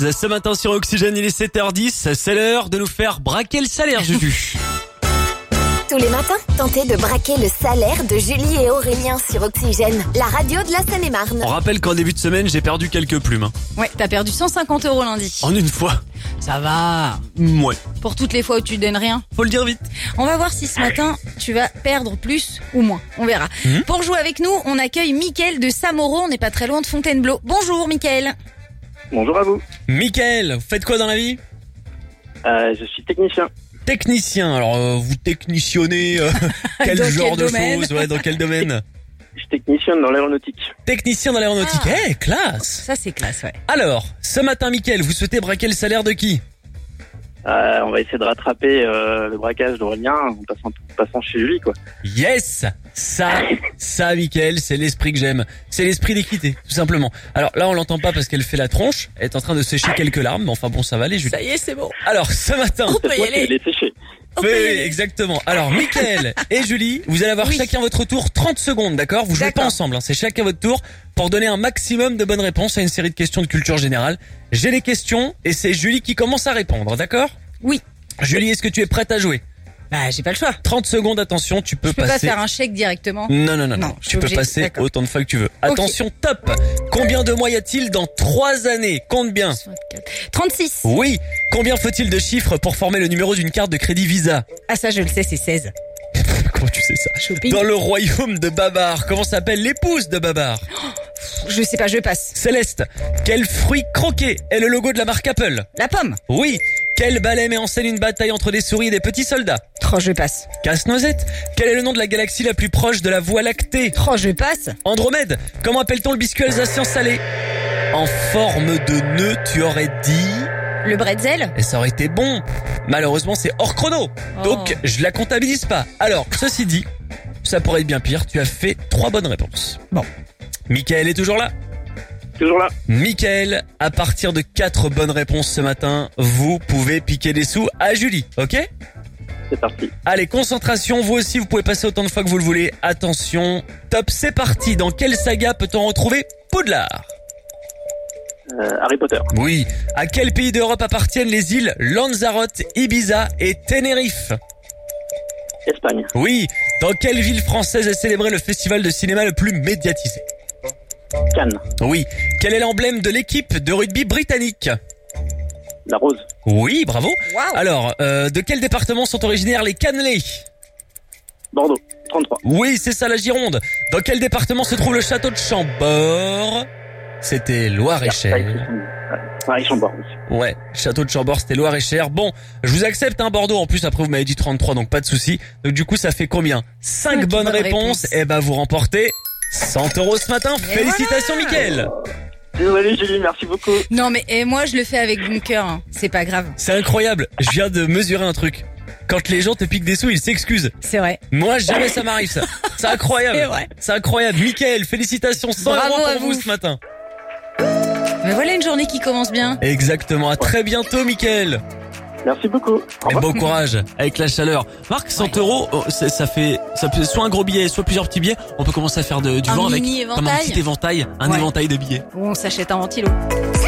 Ce matin sur Oxygène, il est 7h10, c'est l'heure de nous faire braquer le salaire, Juju. Tous les matins, tentez de braquer le salaire de Julie et Aurélien sur Oxygène, la radio de la Seine-et-Marne. On rappelle qu'en début de semaine, j'ai perdu quelques plumes. Ouais, t'as perdu 150 € lundi. En une fois. Ça va. Ouais. Pour toutes les fois où tu donnes rien. Faut le dire vite. On va voir si ce matin, tu vas perdre plus ou moins. On verra. Pour jouer avec nous, on accueille Mickaël de Samoro. On n'est pas très loin de Fontainebleau. Bonjour Mickaël. Bonjour à vous. Mickaël, vous faites quoi dans la vie? Je suis technicien. Technicien, alors vous technitionnez quel Dans genre quel de domaine? choses? Ouais, dans quel domaine? Je technicien dans l'aéronautique. Technicien dans l'aéronautique, classe. Ça c'est classe, ouais. Alors, ce matin Mickaël, vous souhaitez braquer le salaire de qui? On va essayer de rattraper le braquage d'Aurélien en passant chez Julie, quoi. Yes! Ça, Mickaël, c'est l'esprit que j'aime. C'est l'esprit d'équité, tout simplement. Alors là, on l'entend pas parce qu'elle fait la tronche. Elle est en train de sécher quelques larmes, mais enfin bon, ça va aller, Julie. Ça y est, c'est bon. Alors, ce matin... On peut y Moi, je vais aller. les sécher. On peut y Oui, aller. exactement. Alors, Mickaël et Julie, vous allez avoir Oui. chacun votre tour 30 secondes, d'accord? Vous jouez pas D'accord. ensemble, hein. C'est chacun votre tour pour donner un maximum de bonnes réponses à une série de questions de culture générale. J'ai les questions et c'est Julie qui commence à répondre, d'accord? Oui. Julie, est-ce que tu es prête à jouer? Bah, j'ai pas le choix. 30 secondes, attention, tu peux Je peux pas passer... faire un chèque directement. Non. Non, je suis Tu peux obligée. passer D'accord. autant de fois que tu veux. Attention, top. Combien de mois y a-t-il dans 3 années? Compte bien. 36. Oui. Combien faut-il de chiffres pour former le numéro d'une carte de crédit Visa? Ah ça, je le sais, c'est 16. Comment tu sais ça? Shopping. Dans le royaume de Babar, comment s'appelle l'épouse de Babar? Je sais pas, je passe. Céleste. Quel fruit croqué est le logo de la marque Apple? La pomme. Oui. Quel ballet met en scène une bataille entre des souris et des petits soldats? Oh, je passe. Casse-noisette. Quel est le nom de la galaxie la plus proche de la Voie lactée? Oh, je passe. Andromède. Comment appelle-t-on le biscuit alsacien salé? En forme de nœud, tu aurais dit... Le bretzel. Et ça aurait été bon. Malheureusement, c'est hors chrono. Donc, je la comptabilise pas. Alors, ceci dit, ça pourrait être bien pire. Tu as fait 3 bonnes réponses. Bon. Mickaël est toujours là? Toujours là. Mickaël, à partir de 4 bonnes réponses ce matin, vous pouvez piquer des sous à Julie, ok? C'est parti. Allez, concentration, vous aussi, vous pouvez passer autant de fois que vous le voulez. Attention, top, c'est parti. Dans quelle saga peut-on retrouver Poudlard? Harry Potter. Oui. À quel pays d'Europe appartiennent les îles Lanzarote, Ibiza et Tenerife? Espagne. Oui. Dans quelle ville française est célébré le festival de cinéma le plus médiatisé? Cannes. Oui. Quel est l'emblème de l'équipe de rugby britannique? La Rose. Oui, bravo. Waouh. Alors, de quel département sont originaires les Cannelés? Bordeaux. 33. Oui, c'est ça, la Gironde. Dans quel département se trouve le château de Chambord? C'était Loire-et-Cher. Paris-Chambord aussi. Ouais, château de Chambord, c'était Loire-et-Cher. Bon, je vous accepte, Bordeaux. En plus, après, vous m'avez dit 33, donc pas de souci. Donc, du coup, ça fait combien? 5 bonnes réponses. Eh ben, vous remportez 100 € ce matin. Et Félicitations, voilà. Mickaël. Désolé Julie, merci beaucoup. Non mais et moi je le fais avec bon cœur, hein. C'est pas grave. C'est incroyable. Je viens de mesurer un truc. Quand les gens te piquent des sous, ils s'excusent. C'est vrai. Moi, jamais ça m'arrive, ça. C'est incroyable. C'est vrai. C'est incroyable. Mickaël, félicitations. 100 Bravo € à pour vous vous. ce matin. Mais voilà une journée qui commence bien. Exactement. À très bientôt, Mickaël. Merci beaucoup. Au Et revoir. bon courage avec la chaleur. Marc, 100 €, ça peut soit un gros billet, soit plusieurs petits billets. On peut commencer à faire du Un vent avec mini comme un éventail. petit éventail, un Ouais. éventail de billets. Ou on s'achète un ventilo.